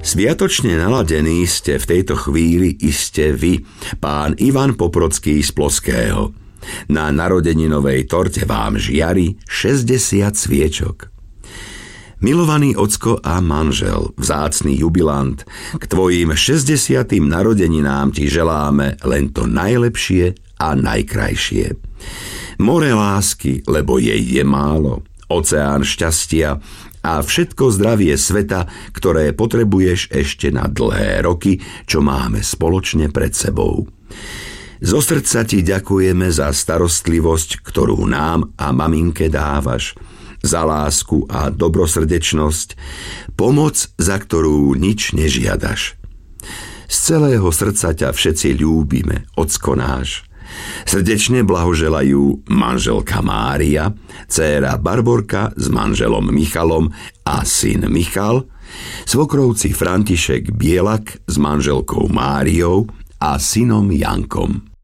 Sviatočne naladení ste v tejto chvíli iste vy, pán Ivan Poprocký z Ploského. Na narodeninovej torte vám žiari 60 sviečok. Milovaný ocko a manžel, vzácny jubilant, k tvojim 60. narodeninám ti želáme len to najlepšie a najkrajšie. More lásky, lebo jej je málo, oceán šťastia a všetko zdravie sveta, ktoré potrebuješ ešte na dlhé roky, čo máme spoločne pred sebou. Zo srdca ti ďakujeme za starostlivosť, ktorú nám a maminke dávaš, za lásku a dobrosrdečnosť, pomoc, za ktorú nič nežiadaš. Z celého srdca ťa všetci ľúbime, ocko náš. Srdečne blahoželajú manželka Mária, dcéra Barborka s manželom Michalom a syn Michal, svokrovci František Bielak s manželkou Máriou a synom Jankom.